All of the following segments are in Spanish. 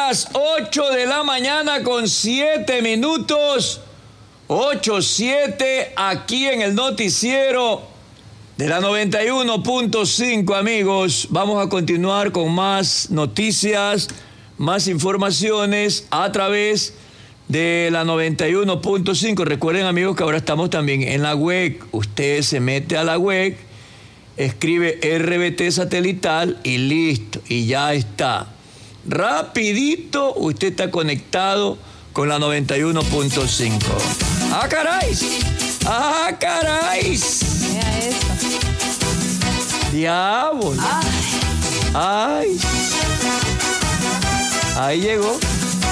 las 8 de la mañana con 7 minutos. 8:07 aquí en el noticiero de la 91.5, amigos. Vamos a continuar con más noticias, más informaciones a través de la 91.5. Recuerden, amigos, que ahora estamos también en la web. Usted se mete a la web, escribe RBT satelital y listo, y ya está. Rapidito, usted está conectado con la 91.5. ¡Ah, caray! ¡Ah, caray! Mira eso. ¡Diablo! ¡Ay! Ahí llegó.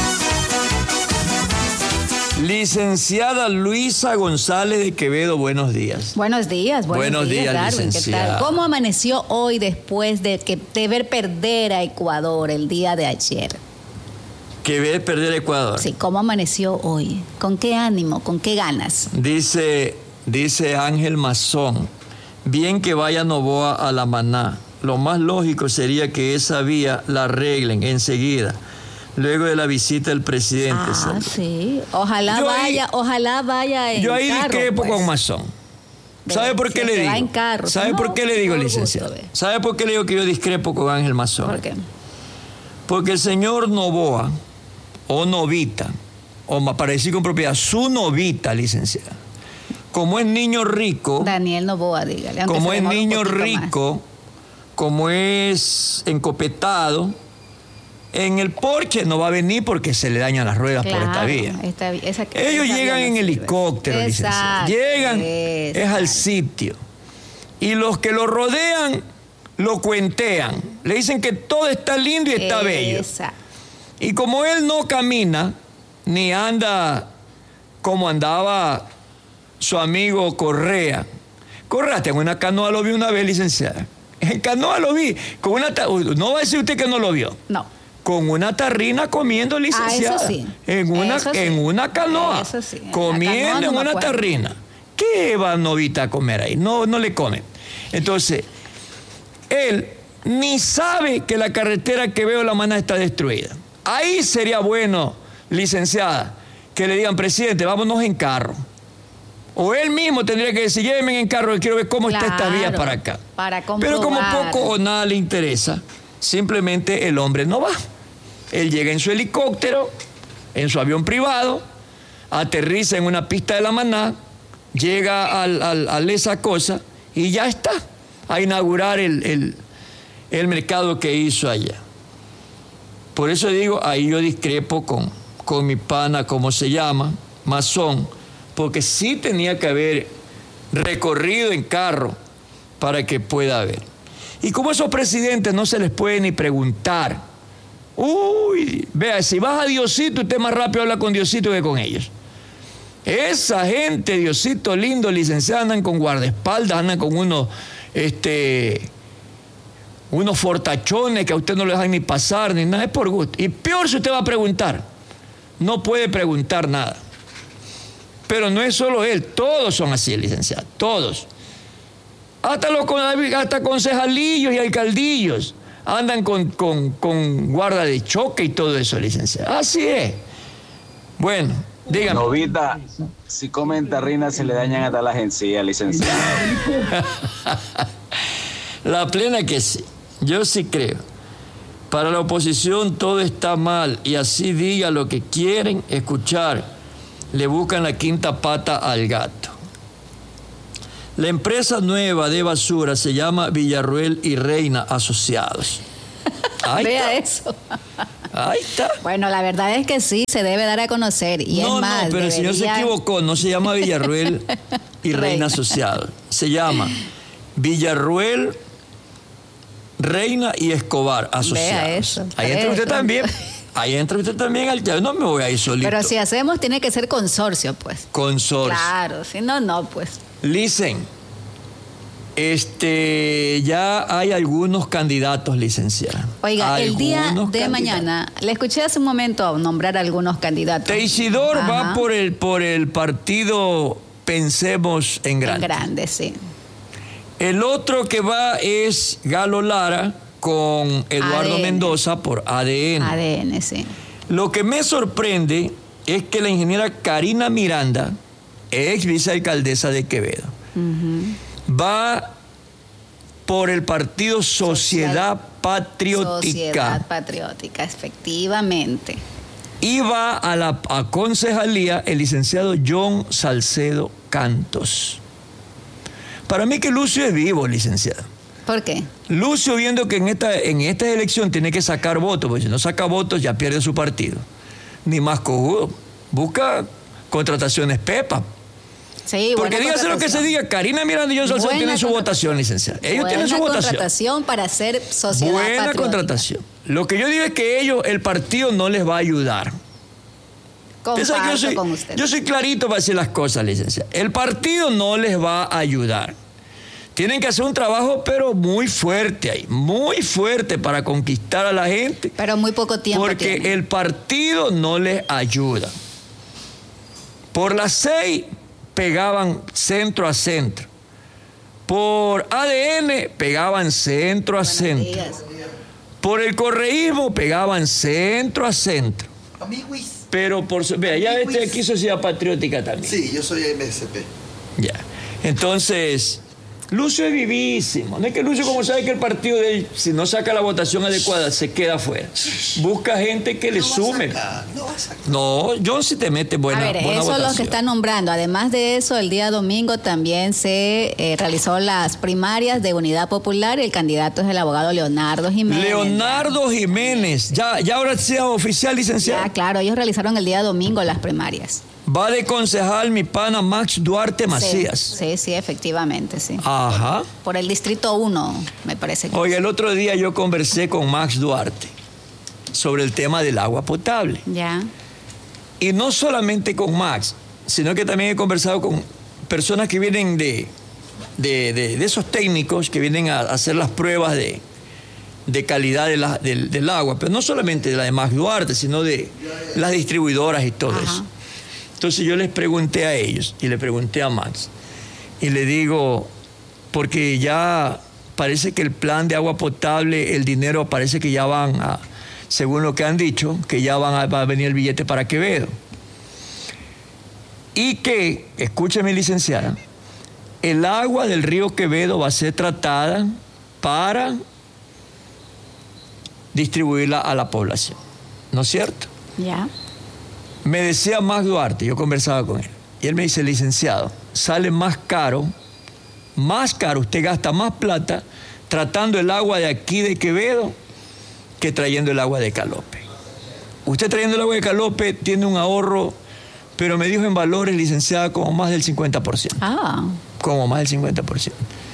Licenciada Luisa González de Quevedo, buenos días. Buenos días, Buenos días, Darwin, licenciada. ¿qué tal? ¿Cómo amaneció hoy después de ver perder a Ecuador el día de ayer? Que ve perder Ecuador. Sí, ¿cómo amaneció hoy? ¿Con qué ánimo? ¿Con qué ganas? Dice Ángel Mazón, bien que vaya Noboa a la Maná. Lo más lógico sería que esa vía la arreglen enseguida, luego de la visita del presidente. Ah, sí. Ojalá vaya en Yo ahí carro, discrepo pues. con Mazón. ¿Sabe por qué le digo? Va en carro. ¿Sabe por qué le digo, por licenciado? gusto, ¿Sabe por qué le digo que yo discrepo con Ángel Mazón? ¿Por qué? Porque el señor Noboa, o Novita, o para decir con propiedad, su Novita, licenciada, como es niño rico, Daniel Noboa, dígale. aunque como se es demore un niño poquito rico, como es encopetado, en el Porsche no va a venir porque se le dañan las ruedas más. por esta vía. Ellos llegan en helicóptero, licenciado. Llegan, es al sitio. Y los que lo rodean, lo cuentean. Le dicen que todo está lindo y está bello. Y como él no camina, ni anda como andaba su amigo Correa. Correa, en una canoa lo vi una vez, licenciada. En canoa lo vi. No va a decir usted que no lo vio. No. Con una tarrina comiendo, licenciada. Eso sí. En una canoa. Eso sí. Comiendo en una tarrina. ¿Qué va Novita a comer ahí? No le come. Entonces, él ni sabe que la carretera que veo la Maná está destruida. Ahí sería bueno, licenciada, que le digan, presidente, vámonos en carro. O él mismo tendría que decir, llévenme en carro, quiero ver cómo está esta vía para acá. Para comprobar. Pero como poco o nada le interesa, simplemente el hombre no va. Él llega en su helicóptero, en su avión privado, aterriza en una pista de la Maná, llega a esa cosa y ya está, a inaugurar el mercado que hizo allá. Por eso digo, ahí yo discrepo con mi pana, ¿cómo se llama? Mazón, porque sí tenía que haber recorrido en carro para que pueda haber. Y como esos presidentes no se les puede ni preguntar. Uy, vea, si vas a Diosito, usted más rápido habla con Diosito que con ellos. Esa gente, Diosito lindo, licenciada, andan con guardaespaldas, andan con unos fortachones que a usted no le dejan ni pasar, ni nada, es por gusto. Y peor si usted va a preguntar, no puede preguntar nada. Pero no es solo él, todos son así, licenciado, todos. Hasta concejalillos y alcaldillos andan con guarda de choque y todo eso, licenciado. Así es. Bueno, dígame. Novita, si comen tarrina se le dañan hasta las encías, licenciado. La plena que sí. Yo sí creo. Para la oposición todo está mal y así diga lo que quieren escuchar. Le buscan la quinta pata al gato. La empresa nueva de basura se llama Villarruel y Reina Asociados. Vea eso. Ahí está. Bueno, la verdad es que sí, se debe dar a conocer. Y es más, pero el señor se equivocó. No se llama Villarruel y Reina Asociados. Se llama Villarruel, Reina y Escobar Asociados. Vea eso. Ahí entra usted también. Ahí entra usted también al teatro. No me voy a ir solito. Pero si hacemos, tiene que ser consorcio, pues. Consorcio. Claro, si no, no, pues. Listen, ya hay algunos candidatos, licenciada. Oiga, el día de mañana, le escuché hace un momento nombrar algunos candidatos. Teisidor va por el partido Pensemos en Grande. En Grande, sí. El otro que va es Galo Lara con Eduardo Mendoza por ADN. ADN, sí. Lo que me sorprende es que la ingeniera Karina Miranda, ex vicealcaldesa de Quevedo, va por el partido Sociedad Patriótica. Sociedad Patriótica, efectivamente. Y va a la concejalía el licenciado John Salcedo Cantos. Para mí que Lucio es vivo, licenciado. ¿Por qué? Lucio, viendo que en esta elección tiene que sacar votos, porque si no saca votos ya pierde su partido. Ni más cojudo. Busca contrataciones Pepa. Sí, porque dígase lo que se diga, Karina Miranda y John Salcedo tienen su votación, licenciada. Ellos tienen su votación. Contratación para hacer sociedad buena patriótica. Contratación. Lo que yo digo es que el partido no les va a ayudar. Comparto con usted. Yo soy clarito para decir las cosas, licenciada. El partido no les va a ayudar. Tienen que hacer un trabajo, pero muy fuerte ahí, muy fuerte para conquistar a la gente. Pero muy poco tiempo. Porque tiene. el partido no les ayuda. Por las 6 pegaban centro a centro. Por ADN pegaban centro a centro. Días. Por el correísmo pegaban centro a centro. Amiguis. Pero vea, ya aquí Sociedad Patriótica también. Sí, yo soy MSP. Ya. Entonces, Lucio es vivísimo. No es que Lucio, como sabe que el partido de él, si no saca la votación adecuada, se queda afuera. Busca gente que le sume. No va a sacar. No, John sí te mete buena A ver, buena eso votación. es lo que está nombrando. Además de eso, el día domingo también se realizó las primarias de Unidad Popular y el candidato es el abogado Leonardo Jiménez. Leonardo Jiménez. Ya ahora sea oficial, licenciado. Ya, claro, ellos realizaron el día domingo las primarias. Va de concejal mi pana Max Duarte Macías. Sí, efectivamente, sí. Ajá. Por el distrito 1, me parece que. Oye, el otro día yo conversé con Max Duarte sobre el tema del agua potable. Ya. Y no solamente con Max, sino que también he conversado con personas que vienen de esos técnicos que vienen a hacer las pruebas de calidad del agua, pero no solamente de la de Max Duarte, sino de las distribuidoras y todo eso. Entonces yo les pregunté a ellos y le pregunté a Max y le digo, porque ya parece que el plan de agua potable, el dinero parece que ya van a, según lo que han dicho, que ya va a venir el billete para Quevedo. Y que, escúcheme licenciada, el agua del río Quevedo va a ser tratada para distribuirla a la población. ¿No es cierto? Ya. Me decía Max Duarte, yo conversaba con él, y él me dice, licenciado, sale más caro, usted gasta más plata tratando el agua de aquí de Quevedo que trayendo el agua de Calope. Usted trayendo el agua de Calope tiene un ahorro, pero me dijo en valores, licenciada, como más del 50%. Como más del 50%.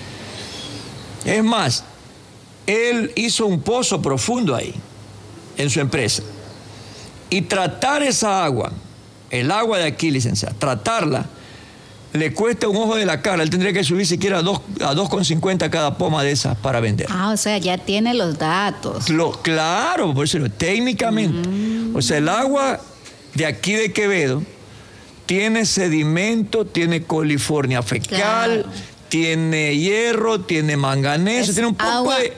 Es más, él hizo un pozo profundo ahí, en su empresa. Y tratar esa agua, el agua de aquí, licenciada, tratarla, le cuesta un ojo de la cara. Él tendría que subir siquiera a 2,50 cada poma de esas para vender. O sea, ya tiene los datos. Claro, por eso técnicamente. O sea, el agua de aquí de Quevedo tiene sedimento, tiene colifornia fecal, tiene hierro, tiene manganeso, tiene un poco de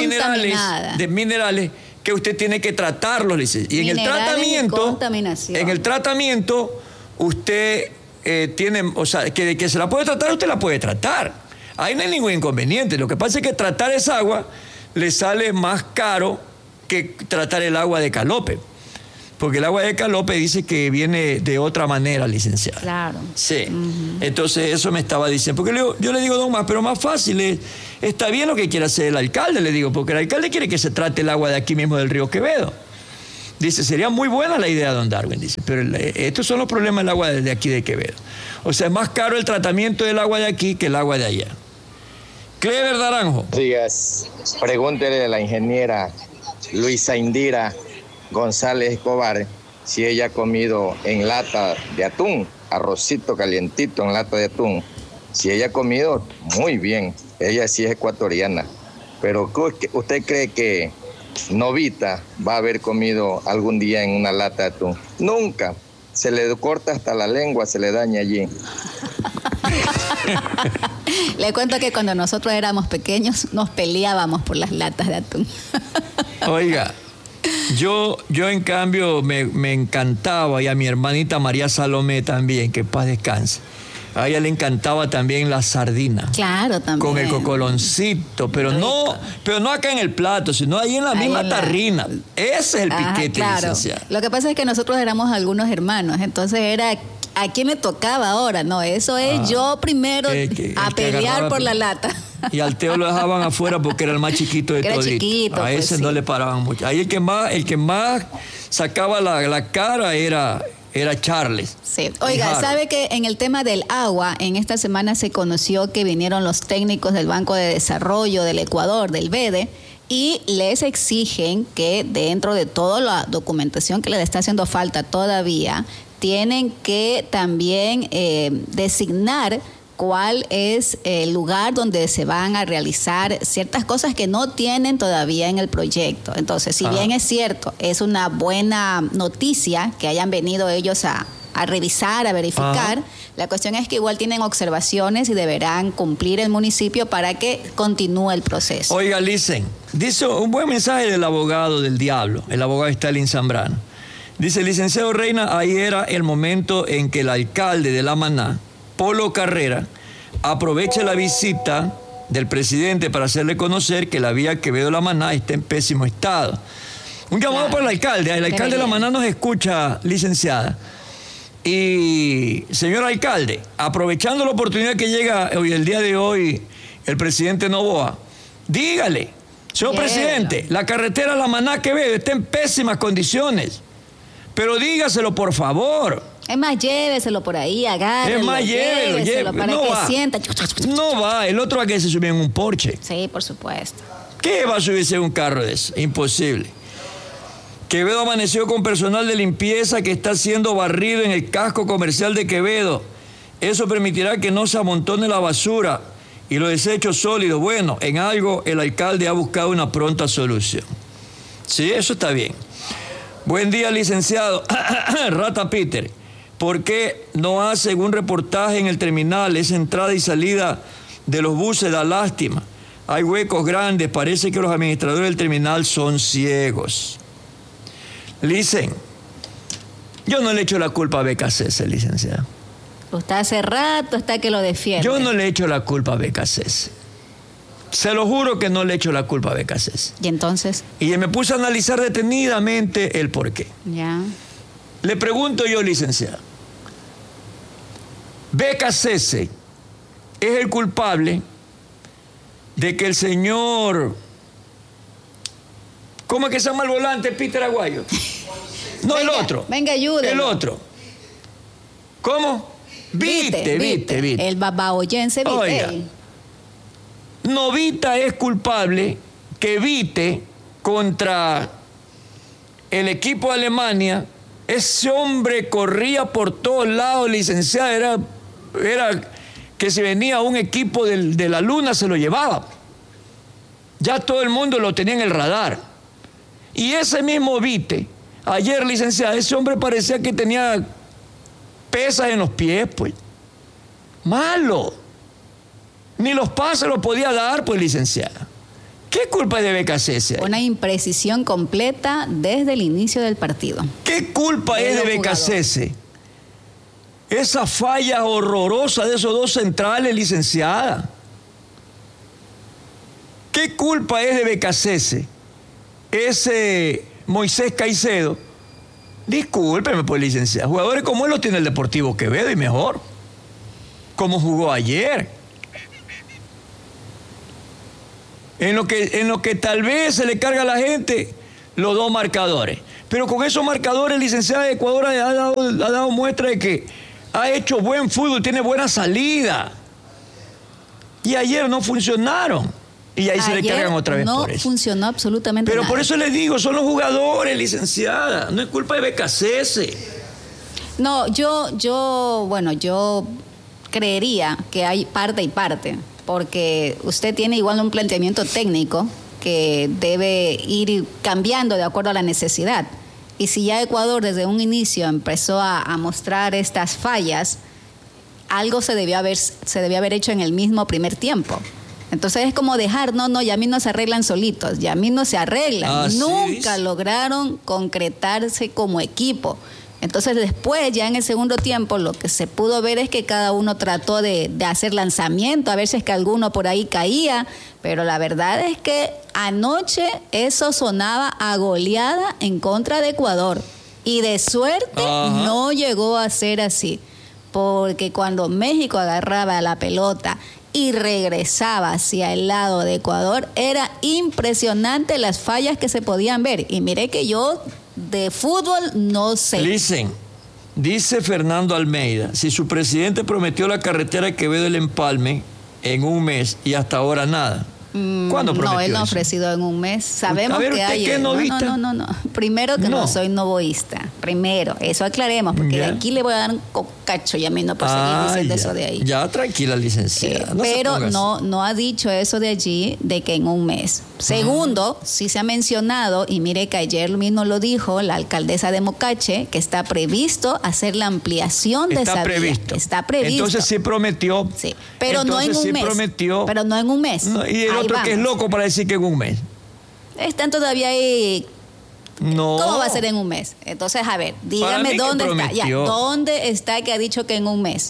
minerales que usted tiene que tratarlos, licenciado. Y en el tratamiento, usted tiene, o sea, que se la puede tratar, usted la puede tratar. Ahí no hay ningún inconveniente. Lo que pasa es que tratar esa agua le sale más caro que tratar el agua de Calope. Porque el agua de Calope dice que viene de otra manera, licenciada. Claro. Sí. Entonces eso me estaba diciendo. Porque yo le digo, don Más, pero más fácil está bien lo que quiere hacer el alcalde, le digo, porque el alcalde quiere que se trate el agua de aquí mismo del río Quevedo. Dice, sería muy buena la idea, don Darwin, dice, pero estos son los problemas del agua de aquí de Quevedo. O sea, es más caro el tratamiento del agua de aquí que el agua de allá. Clever Naranjo. Díaz, pregúntele a la ingeniera Luisa Indira González Escobar si ella ha comido en lata de atún, arrocito calientito en lata de atún. Si ella ha comido, muy bien, ella sí es ecuatoriana. Pero ¿usted cree que Novita va a haber comido algún día en una lata de atún? Nunca. Se le corta hasta la lengua, se le daña allí. Le cuento que cuando nosotros éramos pequeños nos peleábamos por las latas de atún. Oiga, Yo en cambio me encantaba, y a mi hermanita María Salomé también, que paz descanse. A ella le encantaba también la sardina. Claro, también. Con el cocoloncito, pero no acá en el plato, sino ahí en la misma tarrina. Ese es el piquete, claro. licenciado. Lo que pasa es que nosotros éramos algunos hermanos, entonces era ¿a quién me tocaba ahora? No, eso es yo primero a pelear por la lata. Y al Teo lo dejaban afuera porque era el más chiquito de todos. A ese pues, no le paraban mucho. Ahí el que más sacaba la cara era Charles. Sí. Oiga, ¿sabe que en el tema del agua, en esta semana se conoció que vinieron los técnicos del Banco de Desarrollo del Ecuador, del BEDE, y les exigen que dentro de toda la documentación que les está haciendo falta todavía, tienen que también designar cuál es el lugar donde se van a realizar ciertas cosas que no tienen todavía en el proyecto. Entonces, si bien es cierto, es una buena noticia que hayan venido ellos a revisar, a verificar, la cuestión es que igual tienen observaciones y deberán cumplir el municipio para que continúe el proceso. Oiga, dice un buen mensaje del abogado del diablo, el abogado Stalin Zambrano. Dice, licenciado Reina, ahí era el momento en que el alcalde de La Maná, Polo Carrera, aprovecha la visita del presidente para hacerle conocer que la vía Quevedo-La Maná está en pésimo estado. Un llamado para el alcalde. El alcalde de La Maná nos escucha, licenciada. Y, señor alcalde, aprovechando la oportunidad que llega hoy, el día de hoy, el presidente Noboa, dígale, señor presidente, la carretera La Maná-Quevedo está en pésimas condiciones. Pero dígaselo, por favor. Es más, lléveselo por ahí, agárrelo. Es más, lléveselo para no que va. sienta. No va. El otro a que se subió en un Porsche. Sí, por supuesto. ¿Qué va a subirse en un carro de eso? Imposible. Quevedo amaneció con personal de limpieza que está siendo barrido en el casco comercial de Quevedo. Eso permitirá que no se amontone la basura y los desechos sólidos. Bueno, en algo el alcalde ha buscado una pronta solución. Sí, eso está bien. Buen día, licenciado. Rata Peter, ¿por qué no hacen un reportaje en el terminal? Esa entrada y salida de los buses da lástima. Hay huecos grandes, parece que los administradores del terminal son ciegos. Licen, yo no le echo la culpa a BKCS, licenciado. Usted hace rato está que lo defiende. Yo no le echo la culpa a BKCS. Se lo juro que no le echo la culpa a BKCS. ¿Y entonces? Y me puse a analizar detenidamente el porqué. Ya. Le pregunto yo, licenciado, BKCS es el culpable de que el señor... ¿Cómo es que se llama el volante, Peter Aguayo? No, venga, el otro. Venga, ayúdeme. El otro. ¿Cómo? Vite. El babaoyense Vite. Oiga, Novita es culpable que Vite contra el equipo de Alemania, ese hombre corría por todos lados, licenciado, era que si venía un equipo de la Luna se lo llevaba. Ya todo el mundo lo tenía en el radar. Y ese mismo Vite, ayer, licenciada, ese hombre parecía que tenía pesas en los pies, pues. Malo. Ni los pases los podía dar, pues, licenciada. ¿Qué culpa es de BKCS ahí? Una imprecisión completa desde el inicio del partido. ¿Qué culpa es de BKCS? Esa falla horrorosa de esos dos centrales, licenciada. ¿Qué culpa es de BKCS? Ese Moisés Caicedo, discúlpeme, pues, licenciada, jugadores como él los tiene el Deportivo Quevedo y mejor, como jugó ayer. En lo que tal vez se le carga a la gente los dos marcadores. Pero con esos marcadores, licenciada, de Ecuador ha dado muestra de que ha hecho buen fútbol, tiene buena salida. Y ayer no funcionaron. Y ahí se le cargan otra vez por eso. No funcionó absolutamente nada. nada. Pero por eso les digo, son los jugadores, licenciada. No es culpa de BKCS. No, yo creería que hay parte y parte. Porque usted tiene igual un planteamiento técnico que debe ir cambiando de acuerdo a la necesidad. Y si ya Ecuador desde un inicio empezó a mostrar estas fallas, algo se debió haber hecho en el mismo primer tiempo. Entonces es como dejar, no, ya a mí no se arreglan solitos, ya a mí no se arreglan. Así Nunca es. lograron concretarse como equipo. Entonces después, ya en el segundo tiempo, lo que se pudo ver es que cada uno trató de hacer lanzamiento, a ver si es que alguno por ahí caía, pero la verdad es que anoche eso sonaba a goleada en contra de Ecuador. Y de suerte Ajá. no llegó a ser así, porque cuando México agarraba la pelota y regresaba hacia el lado de Ecuador, era impresionante las fallas que se podían ver. Y mire que yo de fútbol no sé. Listen, dice Fernando Almeida, si su presidente prometió la carretera Quevedo El Empalme en un mes y hasta ahora nada. ¿Cuándo prometió No, él no ha eso? ofrecido en un mes. Sabemos A ver, que ¿usted hay. qué es novista? No. Primero que no No. soy novoísta. Primero, eso aclaremos, porque Ya. de aquí le voy a dar un cocacho y a mí no por seguir diciendo ya. eso de ahí. Ya, tranquila, licenciada. No se Pero ponga así. no ha dicho eso de allí de que en un mes. Segundo, sí se ha mencionado, y mire que ayer mismo lo dijo la alcaldesa de Mocache, que está previsto hacer la ampliación de esa vía. previsto. Está previsto. Entonces sí prometió. Sí, pero no en Entonces un sí mes. prometió. Pero no en un mes. No, y el Ahí otro que es vamos. loco para decir que en un mes. Están todavía ahí. No. ¿Cómo va a ser en un mes? Entonces, a ver, Para dígame mí que dónde está. Ya, prometió. ¿dónde está que ha dicho que en un mes?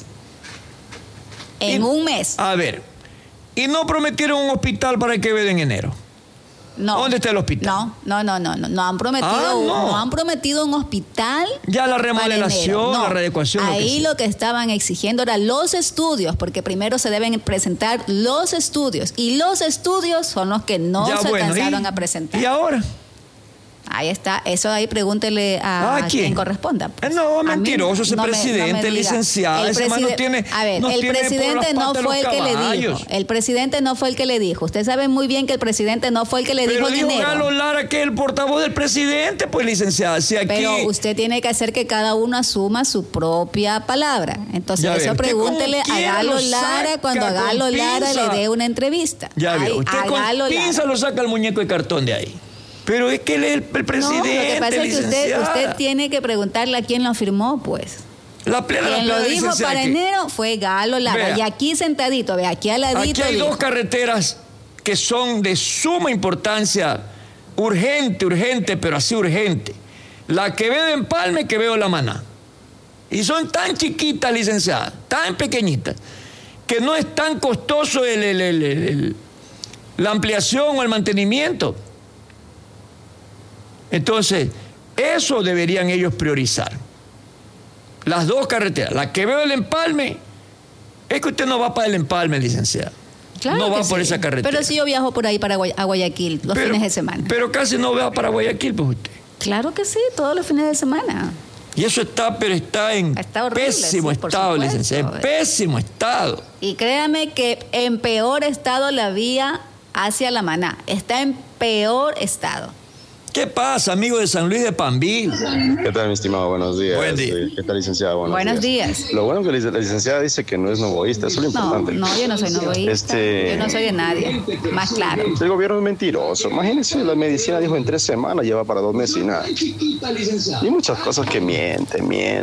En un mes. A ver, y no prometieron un hospital para Quevedo en enero. No. ¿Dónde está el hospital? No han prometido, Ah, no. no han prometido un hospital. Ya la para remodelación, enero. No. la readecuación. Ahí sea. lo que estaban exigiendo era los estudios, porque primero se deben presentar los estudios, y los estudios son los que no Ya, se bueno, alcanzaron a presentar. ¿Y ahora? Ahí está, eso ahí pregúntele a ¿A quién? quien corresponda. No, A mí mentiroso ese presidente, diga. licenciada. Ese man no tiene. A ver, no el tiene por presidente las no patas fue el los que le dijo. caballos. El presidente no fue el que le dijo. Usted sabe muy bien que el presidente no fue el que le Pero dijo en dijo enero. Galo Lara que es el portavoz del presidente, pues licenciada. Si aquí. Pero usted tiene que hacer que cada uno asuma su propia palabra. Entonces, Ya ve, eso usted pregúntele como a quiera Galo lo Lara saca cuando a Galo con Lara pinza. le dé una entrevista. Ya Ay, veo, usted a con Galo pinza Lara. lo saca el muñeco de cartón de ahí. Pero es que él es el No, presidente, lo que pasa es que licenciada. usted tiene que preguntarle a quién lo firmó, pues. La plena, Quien lo dijo licenciada, para que enero fue Galo Lara. Vea. Y aquí sentadito, ve, aquí al ladito. Aquí hay dijo. dos carreteras que son de suma importancia, urgente, pero así urgente. La Quevedo Empalme, Quevedo La Maná. Y son tan chiquitas, licenciada, tan pequeñitas, que no es tan costoso la ampliación o el mantenimiento. Entonces, eso deberían ellos priorizar. Las dos carreteras, la Quevedo El Empalme, es que usted no va para el Empalme, licenciada. Claro no va que por sí. esa carretera. Pero si yo viajo por ahí para a Guayaquil los fines de semana. Pero casi no va para Guayaquil, pues usted. Claro que sí, todos los fines de semana. Y eso está, pero está en Está horrible, pésimo sí, por estado, supuesto. licenciada. En pésimo estado. Y créame que en peor estado la vía hacia La Maná. Está en peor estado. ¿Qué pasa, amigo de San Luis de Pambil? ¿Qué tal, mi estimado? Buenos días. Buen día. ¿Qué tal, licenciada? Buenos días. Lo bueno que la licenciada dice que no es novoísta, eso es lo No, importante. yo no soy novoísta. Yo no soy de nadie. Más claro. El gobierno es mentiroso. Imagínense, la medicina dijo en 3 semanas, lleva para 2 meses y nada. Y muchas cosas que miente.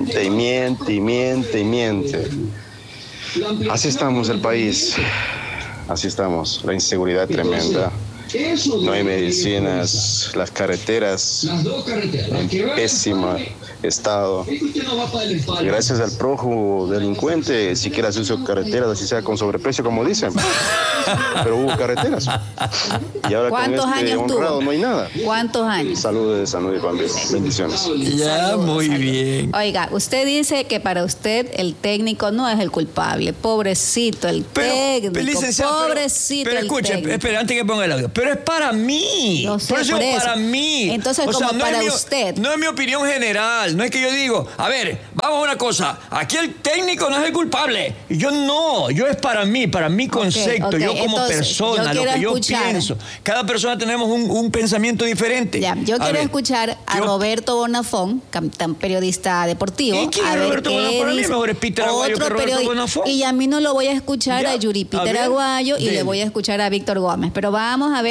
Así estamos el país. Así estamos. La inseguridad tremenda. No hay medicinas, las carreteras en pésimo estado. Gracias al prófugo delincuente, siquiera se usó carreteras, así sea con sobreprecio, como dicen. Pero hubo carreteras. Y ahora con ¿Cuántos este años honrado tuvo? no hay nada. ¿Cuántos años? Saludos de San Luis de Pambil. Bendiciones. Ya, Saludos, muy saludos. bien. Oiga, usted dice que para usted el técnico no es el culpable. Pobrecito el técnico. licenciado, Pobrecito pero el escuche, técnico. espera, antes que ponga el audio. Pero es para mí. Yo sé, por eso por es eso. para mí. Entonces, como no para es usted. No es mi opinión general. No es que yo digo, a ver, vamos a una cosa. Aquí el técnico no es el culpable. Y yo no. Yo es para mí concepto. ok. Yo como Entonces, persona, yo lo que quiero yo escuchar. pienso. Cada persona tenemos un pensamiento diferente. Ya, yo A quiero ver, escuchar a yo- Roberto Bonafón, periodista deportivo. ¿Y quién a es ver Roberto qué Bonafón? Para mí dice. mejor es Peter Aguayo que Roberto Bonafón. Y a mí no lo voy a escuchar Ya, a Yuri a Peter ver, Aguayo y dele. le voy a escuchar a Víctor Gómez. Pero vamos a ver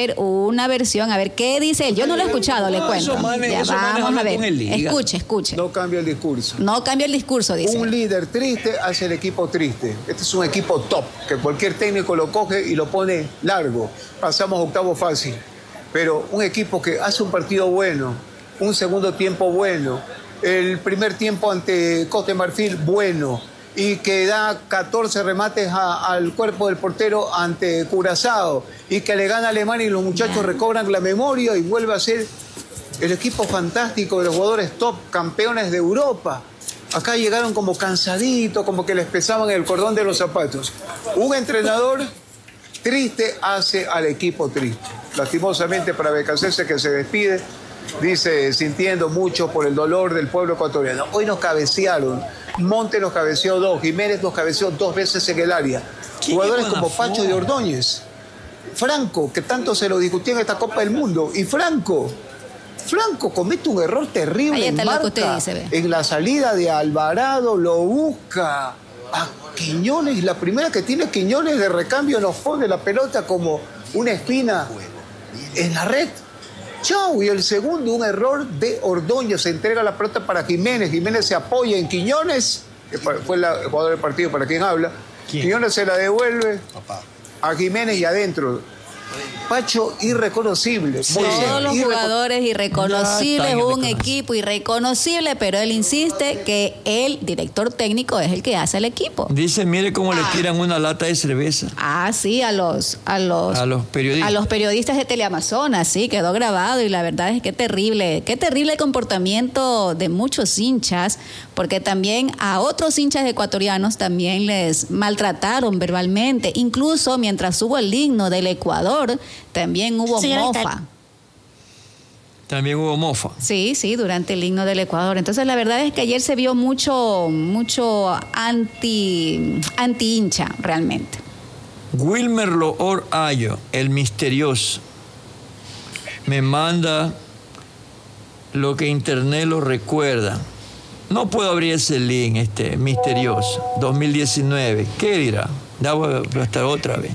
ver una versión, a ver qué dice él. Yo no lo he escuchado, le cuento. Vamos a ver. Escuche. No cambia el discurso. No cambia el discurso, dice. Un líder triste hace el equipo triste. Este es un equipo top, que cualquier técnico lo coge y lo pone largo. Pasamos octavo fácil. Pero un equipo que hace un partido bueno, un segundo tiempo bueno, el primer tiempo ante Costa de Marfil bueno, y que da 14 remates al cuerpo del portero ante Curazao, y que le gana a Alemania y los muchachos recobran la memoria y vuelve a ser el equipo fantástico de los jugadores top, campeones de Europa. Acá llegaron como cansaditos, como que les pesaban el cordón de los zapatos. Un entrenador triste hace al equipo triste. Lastimosamente para Becasese, que se despide, dice, sintiendo mucho por el dolor del pueblo ecuatoriano. Hoy nos cabecearon. Monte nos cabeceó 2, Jiménez nos cabeceó 2 veces en el área. Jugadores como Pacho de Ordóñez, Franco, que tanto se lo discutía en esta Copa del Mundo, y Franco comete un error terrible en marca, en la salida de Alvarado, lo busca a Quiñones, la primera que tiene Quiñones de recambio nos pone la pelota como una espina en la red. Chau, y el segundo, un error de Ordóñez, se entrega la pelota para Jiménez se apoya en Quiñones, que fue el jugador del partido para quien habla. Quiñones se la devuelve a Jiménez y adentro. Pacho irreconocible. Sí. Todos los jugadores irreconocibles, un equipo irreconocible, pero él insiste que el director técnico es el que hace el equipo. Dice, mire cómo le tiran una lata de cerveza. Sí, a los periodistas. A los periodistas de Teleamazonas, sí, quedó grabado, y la verdad es que qué terrible comportamiento de muchos hinchas, porque también a otros hinchas ecuatorianos también les maltrataron verbalmente, incluso mientras hubo el himno del Ecuador, también hubo mofa. También hubo mofa. Sí, durante el himno del Ecuador. Entonces la verdad es que ayer se vio mucho anti-hincha realmente. Wilmer Loor Ayo, el misterioso, me manda lo que internet lo recuerda. No puedo abrir ese link, misterioso, 2019. ¿Qué dirá? Ya voy a estar otra vez.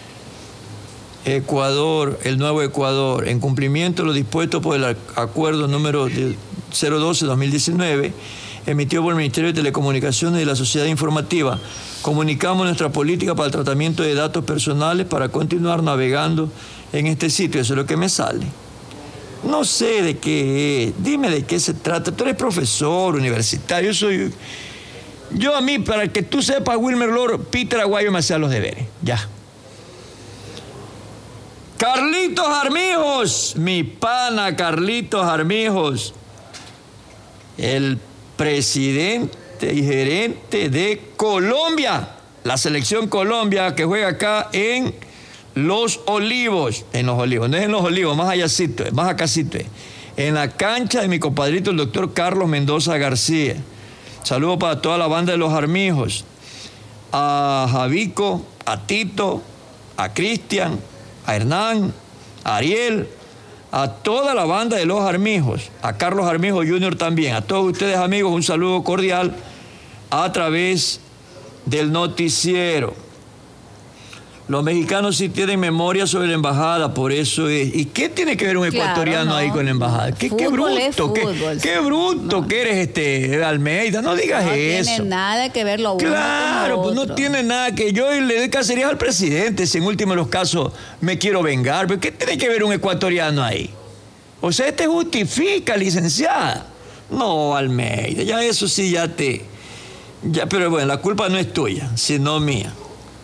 Ecuador, el nuevo Ecuador, en cumplimiento de lo dispuesto por el acuerdo número 012-2019, emitido por el Ministerio de Telecomunicaciones y la Sociedad Informativa, comunicamos nuestra política para el tratamiento de datos personales para continuar navegando en este sitio. Eso es lo que me sale. No sé de qué es, dime de qué se trata. Tú eres profesor universitario, yo a mí, para que tú sepas, Wilmer Loro, Peter Aguayo me hacía los deberes, ya. Carlitos Armijos, mi pana Carlitos Armijos, el presidente y gerente de Colombia, la selección Colombia que juega acá en Los Olivos, no es en Los Olivos, más allácito, más acácito, en la cancha de mi compadrito el doctor Carlos Mendoza García. Saludos para toda la banda de Los Armijos, a Javico, a Tito, a Cristian, a Hernán, a Ariel, a toda la banda de Los Armijos, a Carlos Armijo Jr. también, a todos ustedes amigos, un saludo cordial a través del noticiero. Los mexicanos sí tienen memoria sobre la embajada, por eso es. ¿Y qué tiene que ver un ecuatoriano ahí con la embajada? Qué bruto, qué bruto que eres, Almeida, no digas eso. No tiene nada que ver lo uno Claro, con lo pues otro. no tiene nada que... Yo le doy cacerías al presidente, si en último de los casos me quiero vengar. ¿Pero qué tiene que ver un ecuatoriano ahí? O sea, justifica, licenciada. No, Almeida, ya eso sí ya pero bueno, la culpa no es tuya, sino mía.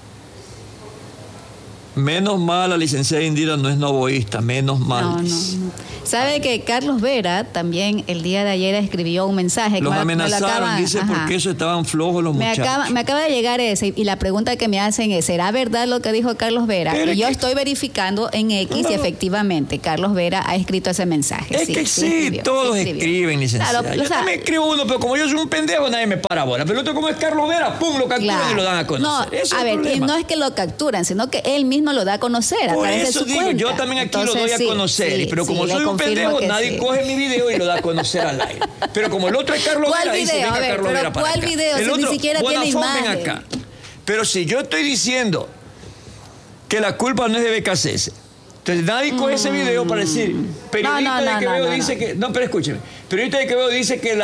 Menos mal la licenciada Indira no es novoísta, menos mal. No. ¿Sabe que Carlos Vera también el día de ayer escribió un mensaje? Los amenazaron, dice, porque eso estaban flojos los muchachos. Me acaba de llegar ese, y la pregunta que me hacen es, ¿será verdad lo que dijo Carlos Vera? Y yo estoy verificando en X y efectivamente Carlos Vera ha escrito ese mensaje. Todos escriben, licenciada. Claro, yo también escribo uno, pero como yo soy un pendejo, nadie me para bola. Pero el otro, como es Carlos Vera, pum, lo capturan y lo dan a conocer. No, y no es que lo capturan, sino que él mismo lo da a conocer a través de su cuenta. Yo también aquí lo doy a conocer, pero como soy un pendejo, nadie coge mi video y lo da a conocer al aire. Pero como el otro es Carlos Vera, dice, venga Carlos Vera para acá. ¿Cuál video? El otro, ni siquiera tiene imagen. Ven acá. Pero si yo estoy diciendo que la culpa no es de BKCS, Entonces nadie coge ese video para decir, periodista de Quevedo dice que... No, pero escúcheme. Periodista de Quevedo dice que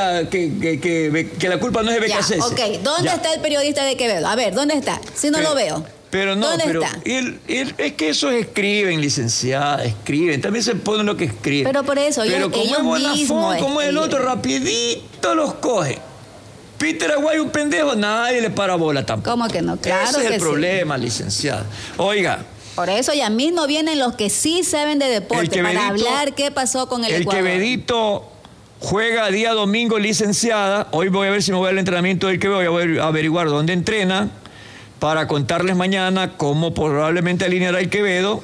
la culpa no es de BKC. Ok, ¿dónde está el periodista de Quevedo? A ver, ¿dónde está? Si no lo veo. Pero no, ¿Dónde está? Es que esos escriben, licenciada, escriben. También se ponen lo que escriben. Pero por eso, pero como ellos es Bonafón, mismos como es el otro, escriben. rapidito los coge. Peter Aguayo, un pendejo, nadie le para bola tampoco. ¿Cómo que no? Claro Ese es que el sí. problema, licenciada. Oiga. Por eso ya mismo vienen los que sí saben de deporte para hablar qué pasó con el Ecuador. El Quevedito juega día domingo, licenciada. Hoy voy a ver si me voy al entrenamiento del Quevedo, voy a averiguar dónde entrena para contarles mañana cómo probablemente alineará el Quevedo.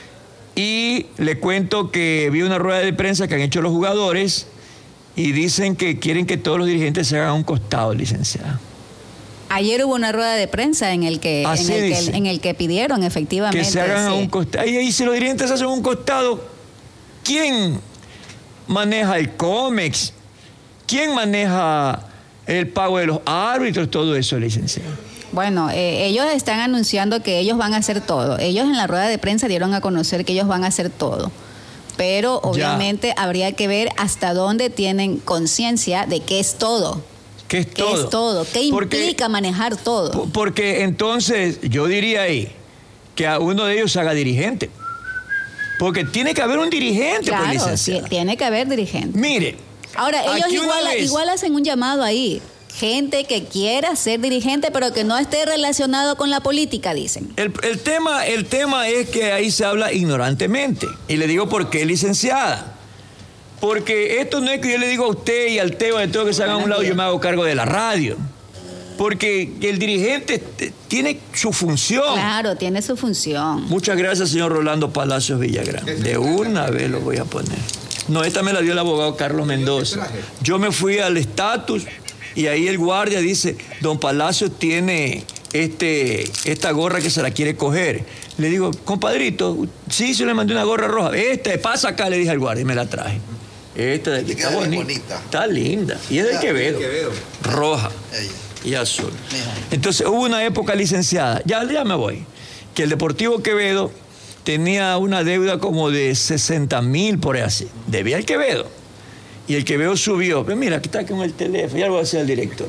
Y le cuento que vi una rueda de prensa que han hecho los jugadores y dicen que quieren que todos los dirigentes se hagan a un costado, licenciada. Ayer hubo una rueda de prensa en el que pidieron efectivamente que se hagan a un costado. Y si los dirigentes se hacen a un costado, ¿quién maneja el COMEX? ¿Quién maneja el pago de los árbitros? Todo eso, licenciado. Bueno, ellos están anunciando que ellos van a hacer todo. Ellos en la rueda de prensa dieron a conocer que ellos van a hacer todo. Pero obviamente habría que ver hasta dónde tienen conciencia de qué es todo. ¿Qué es todo? ¿Qué es todo? ¿Qué implica manejar todo? Porque entonces yo diría ahí que a uno de ellos se haga dirigente. Porque tiene que haber un dirigente, claro, pues, licenciada. Sí, tiene que haber dirigente. Mire. Ahora, ellos igual hacen un llamado ahí. Gente que quiera ser dirigente, pero que no esté relacionado con la política, dicen. El tema es que ahí se habla ignorantemente. Y le digo por qué, licenciada. Porque esto no es que yo le digo a usted y al Teo, de todo que se hagan a un lado, yo me hago cargo de la radio. Porque el dirigente tiene su función. Claro, tiene su función. Muchas gracias, señor Rolando Palacios Villagrán. De una vez lo voy a poner. No, esta me la dio el abogado Carlos Mendoza. Yo me fui al estatus y ahí el guardia dice, don Palacios tiene esta gorra que se la quiere coger. Le digo, compadrito, sí, se le mandé una gorra roja. Pasa acá, le dije al guardia y me la traje. Esta de aquí está bonita. Está linda. Y es del Quevedo. Roja y azul. Entonces hubo una época, licenciada, ya me voy, que el Deportivo Quevedo tenía una deuda como de 60,000 por ahí así. Debía el Quevedo. Y el Quevedo subió. Pero mira, aquí está con el teléfono. Ya le voy a decir al director.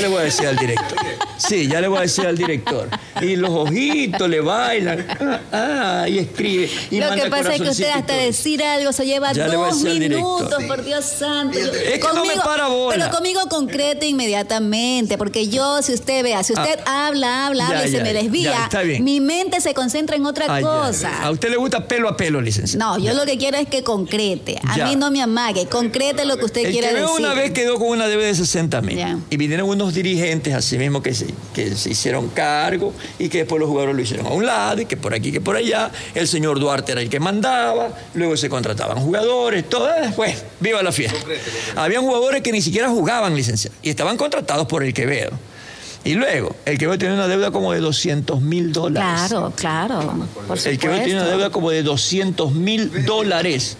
Sí, ya le voy a decir al director. Y los ojitos le bailan. Y escribe. Y lo que pasa es que usted hasta decir algo se lleva 2 minutos, por Dios santo. Es que no me para bola. Pero conmigo concrete inmediatamente. Porque yo, si usted habla y se me desvía, mi mente se concentra en otra cosa. ¿A usted le gusta pelo a pelo, licenciado? No, yo lo que quiero es que concrete. A mí no me amague. Concrete lo que usted quiera decir. Una vez quedó con una deuda de 60,000 y vinieron unos dirigentes así mismo que se hicieron cargo y que después los jugadores lo hicieron a un lado y que por aquí, que por allá. El señor Duarte era el que mandaba, luego se contrataban jugadores, todo. Pues, viva la fiesta. Habían jugadores que ni siquiera jugaban, licenciado, y estaban contratados por el Quevedo. Y luego, el Quevedo tenía una deuda como de $200,000. Claro. El Quevedo tenía una deuda como de $200,000.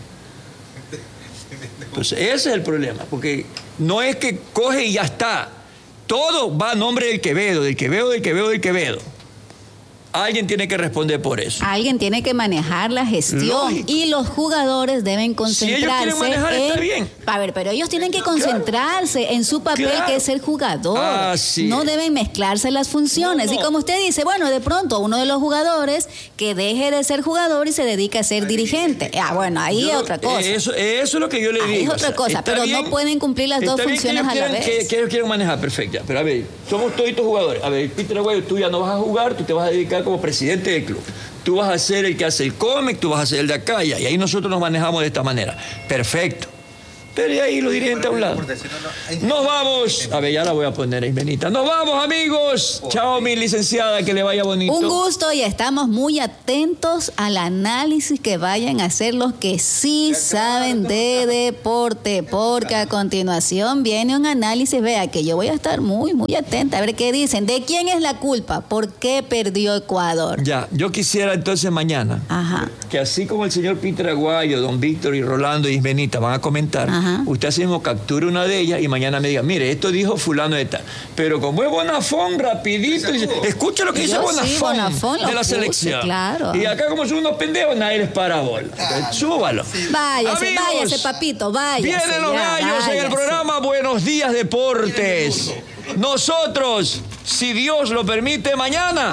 Pues ese es el problema, porque no es que coge y ya está. Todo va a nombre del Quevedo. Alguien tiene que responder por eso. Alguien tiene que manejar la gestión. Lógico. Y los jugadores deben concentrarse. Si ellos quieren manejar, está bien. A ver, pero ellos tienen que concentrarse en su papel, que es ser jugador. No deben mezclarse las funciones. Y como usted dice, bueno, de pronto uno de los jugadores que deje de ser jugador y se dica a ser dirigente. Bueno, ahí es otra cosa. Eso es lo que yo le digo. Es otra cosa, pero no pueden cumplir las dos funciones a la vez. Que ellos quieren manejar, perfecto. Pero a ver, somos toditos jugadores. A ver, Peter Aguayo, tú ya no vas a jugar, tú te vas a dedicar como presidente del club. Tú vas a ser el que hace el cómic, tú vas a ser el de acá, y ahí nosotros nos manejamos de esta manera. Perfecto. Pero y ahí lo dirigentes a un lado. Nos vamos. A ver, ya la voy a poner ahí, Benita. Nos vamos, amigos. Chao, mi licenciada, que le vaya bonito. Un gusto y estamos muy atentos al análisis que vayan a hacer los que sí saben de deporte, porque a continuación viene un análisis, vea, que yo voy a estar muy, muy atenta a ver qué dicen. ¿De quién es la culpa? ¿Por qué perdió Ecuador? Ya, yo quisiera entonces mañana que así como el señor Peter Aguayo, don Víctor y Rolando y Benita van a comentar, Ajá. usted así mismo capture una de ellas y mañana me diga, mire, esto dijo fulano de tal. Pero como es Bonafón, rapidito, dice, escucha lo que dice Yo Bonafón, sí, Bonafón de lo la puse, selección. claro. Y acá como son unos pendejos, nadie les para bola. Súbalo. Váyase, Amigos, váyase, papito, váyase. vienen los ya, gallos en el váyase. programa Buenos Días Deportes. Nosotros, si Dios lo permite, mañana.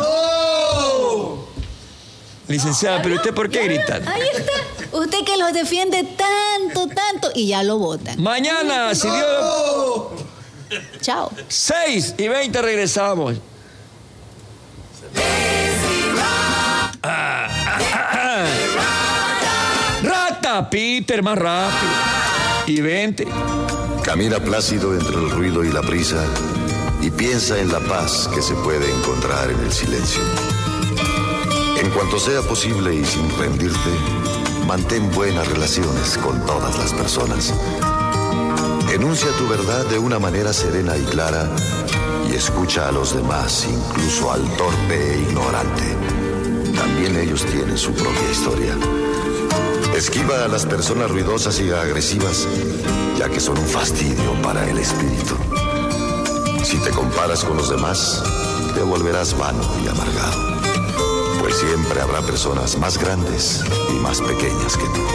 Licenciada, pero ¿usted por qué grita? Ahí está. Usted que los defiende tanto, y ya lo votan. Mañana, si Dios... Chao. 6:20 regresamos. Rata, Peter, más rápido. Y 20. Camina plácido entre el ruido y la prisa y piensa en la paz que se puede encontrar en el silencio. En cuanto sea posible y sin rendirte, mantén buenas relaciones con todas las personas. Enuncia tu verdad de una manera serena y clara y escucha a los demás, incluso al torpe e ignorante. También ellos tienen su propia historia. Esquiva a las personas ruidosas y agresivas, ya que son un fastidio para el espíritu. Si te comparas con los demás, te volverás vano y amargado, pues siempre habrá personas más grandes y más pequeñas que tú.